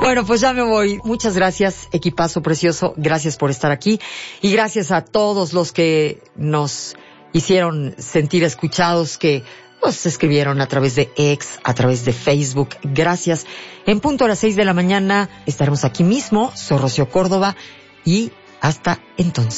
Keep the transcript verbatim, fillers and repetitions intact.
Bueno, pues ya me voy. Muchas gracias, equipazo precioso. Gracias por estar aquí. Y gracias a todos los que nos hicieron sentir escuchados, que nos escribieron a través de X, a través de Facebook. Gracias. En punto a las seis de la mañana estaremos aquí mismo. Soy Rocío Córdoba y hasta entonces.